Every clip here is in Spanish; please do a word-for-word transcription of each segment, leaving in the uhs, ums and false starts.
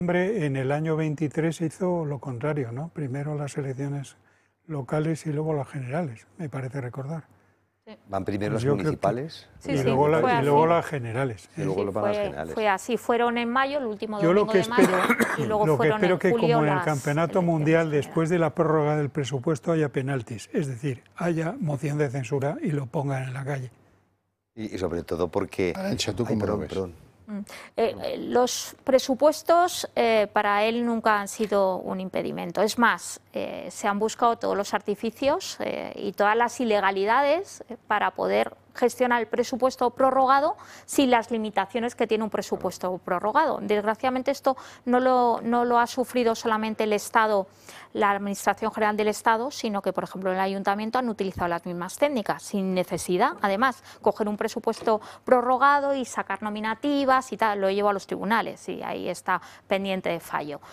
Hombre, en el año veintitrés se hizo lo contrario, ¿no? Primero las elecciones locales y luego las generales, me parece recordar. Sí. Van primero Pues las yo creo municipales que- Sí, y, sí, luego la- fue y así. luego las generales. y luego Sí, lo van las fue, generales. fue así, fueron en mayo, el último Yo lo domingo que de mayo, espero, y luego lo que fueron espero en que julio como en el las Campeonato elecciones Mundial, generales. después de la prórroga del presupuesto, haya penaltis, es decir, haya moción de censura y lo pongan en la calle. Y, y sobre todo porque... Arantxa, ¿tú Ay, cómo lo perdón, ves? perdón. Eh, eh, los presupuestos eh, para él nunca han sido un impedimento. Es más, eh, se han buscado todos los artificios eh, y todas las ilegalidades eh, para poder gestionar el presupuesto prorrogado sin las limitaciones que tiene un presupuesto prorrogado. Desgraciadamente esto no lo, no lo ha sufrido solamente el Estado, la Administración General del Estado, sino que, por ejemplo, en el Ayuntamiento han utilizado las mismas técnicas, sin necesidad, además, coger un presupuesto prorrogado y sacar nominativas y tal, lo llevo a los tribunales y ahí está pendiente de fallo.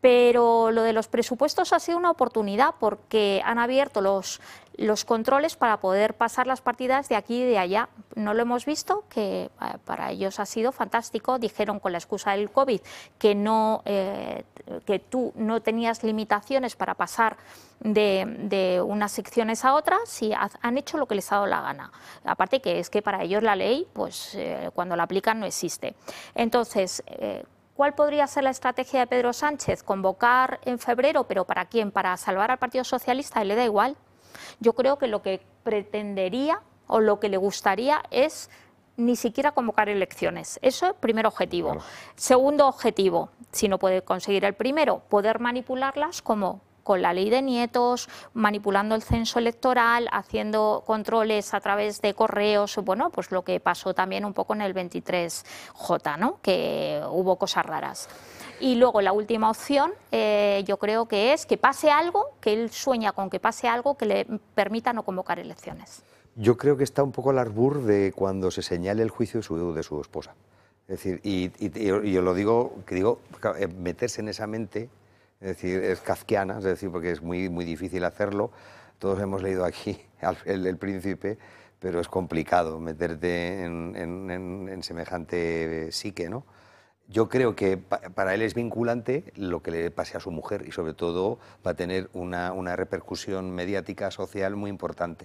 Pero lo de los presupuestos ha sido una oportunidad porque han abierto los, los controles para poder pasar las partidas de aquí y de allá. No lo hemos visto, que eh, para ellos ha sido fantástico. Dijeron con la excusa del COVID que, no, eh, que tú no tenías limitaciones para pasar de, de unas secciones a otras y han hecho lo que les ha dado la gana. Aparte que es que para ellos la ley, pues eh, cuando la aplican no existe. Entonces, eh, ¿cuál podría ser la estrategia de Pedro Sánchez? Convocar en febrero, ¿pero para quién? ¿Para salvar al Partido Socialista? ¿Le da igual? Yo creo que lo que pretendería o lo que le gustaría es ni siquiera convocar elecciones. Eso es primer objetivo. Claro. Segundo objetivo, si no puede conseguir el primero, poder manipularlas como con la ley de nietos, manipulando el censo electoral, haciendo controles a través de correos, bueno, pues lo que pasó también un poco en el veintitrés J, ¿no? Que hubo cosas raras. Y luego la última opción, eh, yo creo que es que pase algo, que él sueña con que pase algo que le permita no convocar elecciones. Yo creo que está un poco al arbur de cuando se señale el juicio de su, de su esposa. Es decir, y, y, y yo, y yo lo digo, que digo, meterse en esa mente, es decir, es kafkiana, es decir, porque es muy, muy difícil hacerlo. Todos hemos leído aquí El, el Príncipe, pero es complicado meterte en, en, en, en semejante psique, ¿no? Yo creo que pa, para él es vinculante lo que le pase a su mujer y sobre todo va a tener una, una repercusión mediática, social muy importante.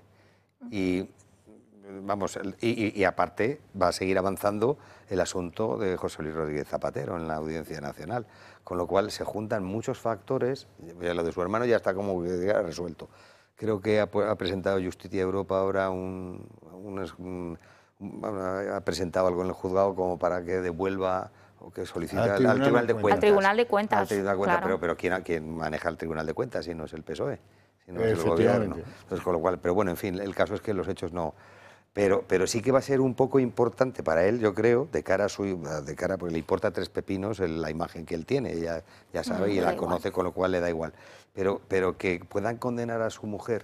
Y, vamos, y, y, y aparte va a seguir avanzando el asunto de José Luis Rodríguez Zapatero en la Audiencia Nacional, con lo cual se juntan muchos factores. Lo de su hermano ya está como ya resuelto. Creo que ha, ha presentado Justicia Europa ahora un, un, un, un, ha presentado algo en el juzgado como para que devuelva o que solicite al, al Tribunal, Tribunal de Cuentas. Al Tribunal de Cuentas, al Tribunal de Cuentas claro. Pero, pero ¿quién, ¿quién maneja el Tribunal de Cuentas si no es el P S O E? Si no es el gobierno. Entonces, con lo cual, pero bueno, en fin, el caso es que los hechos no. Pero, pero sí que va a ser un poco importante para él, yo creo, de cara a su, de cara, porque le importa tres pepinos el, la imagen que él tiene, ella ya sabe no, y la igual. conoce, con lo cual le da igual. Pero, pero que puedan condenar a su mujer,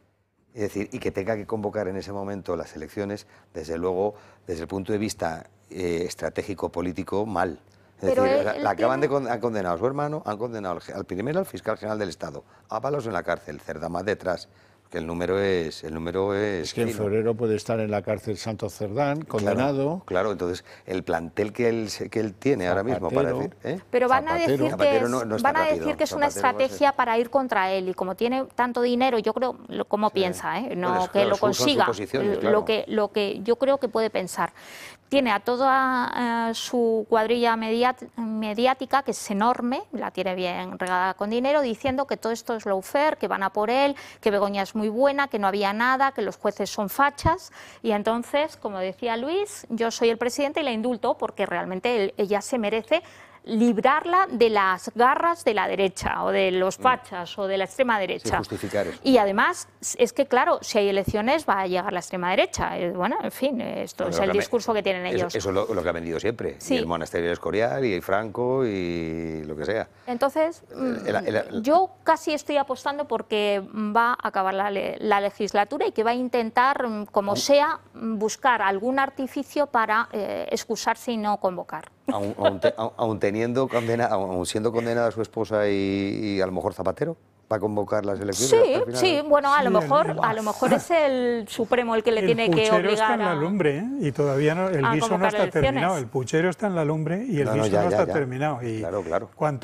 es decir, y que tenga que convocar en ese momento las elecciones, desde luego, desde el punto de vista eh, estratégico político, mal. Es Pero decir, él, la, él la acaban tiene... de con, han condenado a su hermano, han condenado al, al primero al fiscal general del Estado, a palos en la cárcel, Cerdá detrás, que el número es el número es, es que en fino. febrero puede estar en la cárcel Santo Cerdán, condenado. Claro, claro, entonces el plantel que él, que él tiene Zapatero, ahora mismo para decir... ¿eh? Pero van Zapatero. a decir que Zapatero es, no- no está van a rápido, decir que es una Zapatero va a ser- estrategia para ir contra él y como tiene tanto dinero, yo creo, lo- como piensa, ¿eh? no Bueno, que claro, lo son- son consiga, suposiciones, eh, claro. lo que lo que yo creo que puede pensar. Tiene a toda eh, su cuadrilla mediat- mediática, que es enorme, la tiene bien regada con dinero, diciendo que todo esto es lawfare, que van a por él, que Begoña es muy buena, que no había nada, que los jueces son fachas. Y entonces, como decía Luis, yo soy el presidente y la indulto porque realmente él- ella se merece librarla de las garras de la derecha o de los fachas o de la extrema derecha. Sí, justificar eso. Y además, es que claro, si hay elecciones va a llegar la extrema derecha. Eh, Bueno, en fin, esto Bueno, es el lo que me- discurso que tienen Eso, ellos. eso es lo, lo que ha vendido siempre. Sí. Y el monasterio del Escorial, y Franco, y lo que sea. Entonces, El- el- el- yo casi estoy apostando porque va a acabar la, le- la legislatura y que va a intentar, mm, como sea, mm, buscar algún artificio para eh, excusarse y no convocar. Aún, aún te- aún- aún teniendo condena, aún siendo condenada su esposa y, y a lo mejor Zapatero, para convocar las elecciones. Sí, hasta el final. sí, bueno, a Sí, lo mejor, el- a lo mejor es el Supremo el que le El tiene que puchero obligar está en la a... lumbre, ¿eh? Y todavía no, el a guiso no convocar está elecciones. terminado. El puchero está en la lumbre y el No, no, guiso ya, no ya, está ya. terminado. Y Claro, claro. cuanto